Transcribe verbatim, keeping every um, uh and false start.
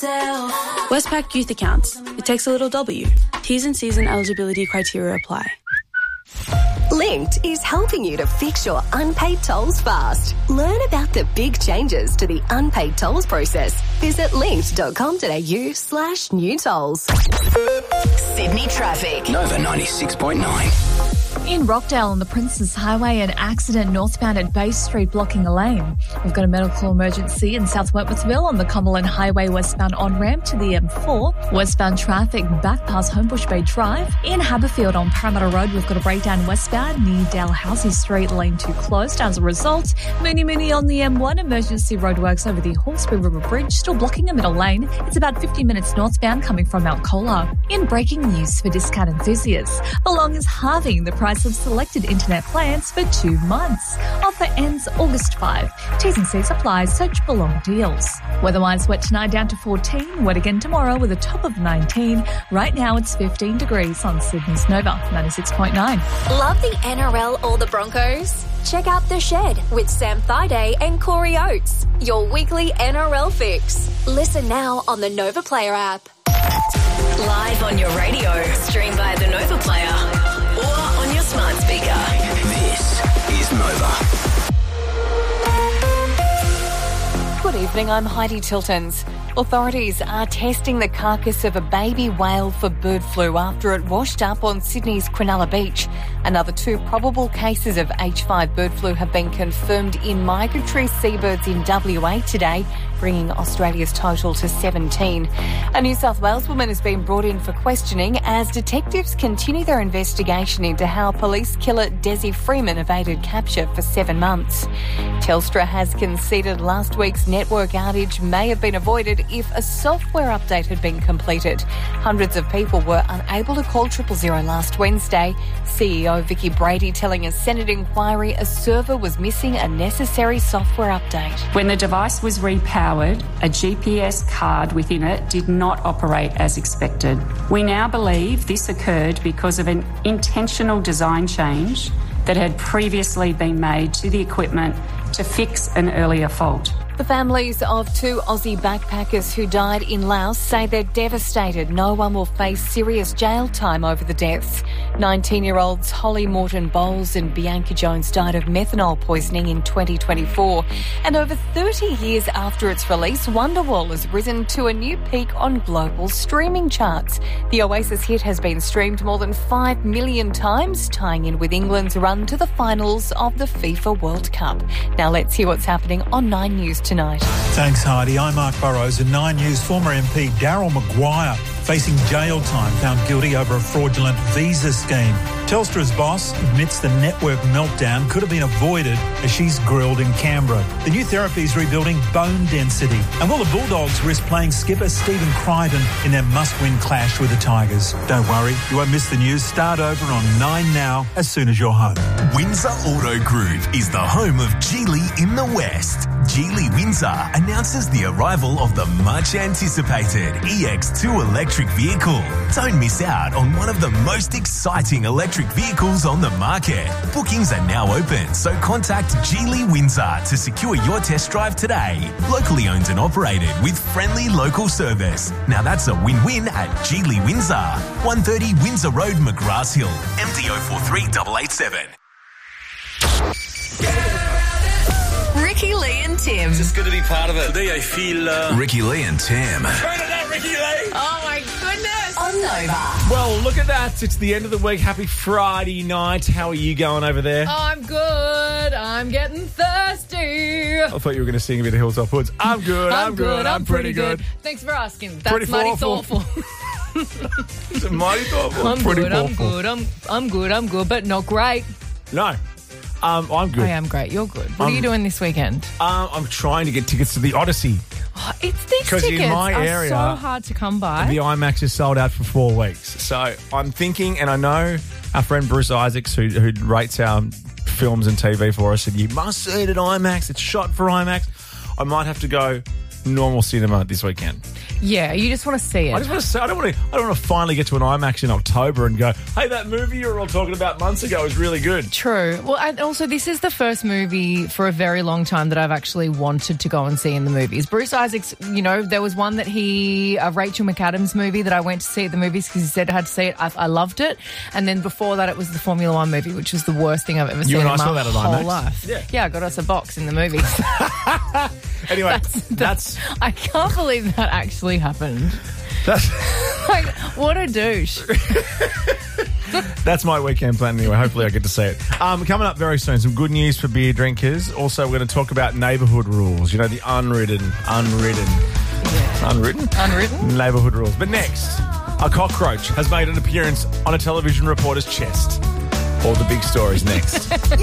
hotel. Westpac Youth Accounts. It takes a little W. T's and C's and eligibility criteria apply. Linked is helping you to fix your unpaid tolls fast. Learn about the big changes to the unpaid tolls process. Visit linked.com.au slash new tolls. Sydney traffic. Nova ninety-six point nine. In Rockdale on the Princes Highway, an accident northbound at Bay Street blocking a lane. We've got a medical emergency in South Wentworthville on the Cumberland Highway westbound on-ramp to the M four. Westbound traffic back past Homebush Bay Drive. In Haberfield on Parramatta Road, we've got a breakdown westbound near Dalhousie Street, lane two closed. As a result, Mooney Mooney on the M one, emergency roadworks over the Hawkesbury River Bridge, still blocking a middle lane. It's about fifty minutes northbound coming from Mount Colah. In breaking news for discount enthusiasts, Belong is halving the price of selected internet plans for two months. Offer ends August fifth. T's and C's apply. Search Belong deals. Weather-wise, wet tonight down to fourteen. Wet again tomorrow with a top of nineteen. Right now it's fifteen degrees on Sydney's Nova ninety-six point nine. Love the N R L or the Broncos? Check out The Shed with Sam Thaiday and Corey Oates. Your weekly N R L fix. Listen now on the Nova Player app. Live on your radio, stream via the Nova Player or on your smart speaker. This is Nova. Good evening, I'm Heidi Tiltons. Authorities are testing the carcass of a baby whale for bird flu after it washed up on Sydney's Quinella Beach. Another two probable cases of H five bird flu have been confirmed in migratory seabirds in W A today, bringing Australia's total to seventeen. A New South Wales woman has been brought in for questioning as detectives continue their investigation into how police killer Desi Freeman evaded capture for seven months. Telstra has conceded last week's network outage may have been avoided if a software update had been completed. Hundreds of people were unable to call triple zero last Wednesday. C E O Vicky Brady telling a Senate inquiry a server was missing a necessary software update. When the device was repowered, a G P S card within it did not operate as expected. We now believe this occurred because of an intentional design change that had previously been made to the equipment to fix an earlier fault. The families of two Aussie backpackers who died in Laos say they're devastated. No one will face serious jail time over the deaths. nineteen-year-olds Holly Morton Bowles and Bianca Jones died of methanol poisoning in twenty twenty-four. And over thirty years after its release, Wonderwall has risen to a new peak on global streaming charts. The Oasis hit has been streamed more than five million times, tying in with England's run to the finals of the FIFA World Cup. Now let's hear what's happening on Nine News tonight. Thanks, Heidi. I'm Mark Burrows. And Nine News former M P Daryl Maguire facing jail time, found guilty over a fraudulent visa scheme. Telstra's boss admits the network meltdown could have been avoided as she's grilled in Canberra. The new therapy is rebuilding bone density. And will the Bulldogs risk playing skipper Stephen Crichton in their must-win clash with the Tigers? Don't worry, you won't miss the news. Start over on Nine now as soon as you're home. Windsor Auto Group is the home of Geely in the West. Geely Windsor announces the arrival of the much-anticipated E X two electric vehicle. Don't miss out on one of the most exciting electric vehicles on the market. Bookings are now open, so contact Geely Windsor to secure your test drive today. Locally owned and operated with friendly local service. Now that's a win-win at Geely Windsor. one thirty Windsor Road, McGrath Hill. M D O four three eight eight seven. Ricky Lee and Tim. It's just good to be part of it. Today I feel... Uh... Ricky Lee and Tim. Turn it up, Ricky Lee! Oh my goodness! On Nova. Well, look at that. It's the end of the week. Happy Friday night. How are you going over there? Oh, I'm good. I'm getting thirsty. I thought you were going to sing a bit of Hilltop Hoods. I'm good. I'm, I'm good. good. I'm, I'm pretty, pretty good. good. Thanks for asking. That's Pretty mighty thoughtful. thoughtful. Is it mighty thoughtful? I'm pretty good. thoughtful. I'm good. I'm I'm good. I'm good, but not great. No. Um, I'm good. I am great. You're good. What I'm, are you doing this weekend? Um, I'm trying to get tickets to the Odyssey. Oh, it's these 'Cause tickets in my are area, so hard to come by. The IMAX is sold out for four weeks. So I'm thinking, and I know our friend Bruce Isaacs, who, who rates our films and T V for us, said, you must see it at IMAX. It's shot for IMAX. I might have to go normal cinema this weekend. Yeah, you just want to see it. I just want to say, I don't want to, I don't want to finally get to an IMAX in October and go, hey, that movie you were all talking about months ago was really good. True. Well, and also this is the first movie for a very long time that I've actually wanted to go and see in the movies. Bruce Isaacs, you know, there was one that he, a Rachel McAdams movie that I went to see at the movies because he said I had to see it. I, I loved it. And then before that, it was the Formula One movie, which was the worst thing I've ever You seen and in I saw my that at whole IMAX. life. Yeah. yeah, I got us a box in the movies. Anyway, that's, that's, I can't believe that actually happened. that's, Like, what a douche. that's my weekend plan anyway. Hopefully I get to see it. Um, coming up very soon, some good news for beer drinkers. Also, we're going to talk about neighbourhood rules. You know, the unwritten, unwritten, Yeah. unwritten? Unwritten? Neighbourhood rules. But next, a cockroach has made an appearance on a television reporter's chest. All the big stories next.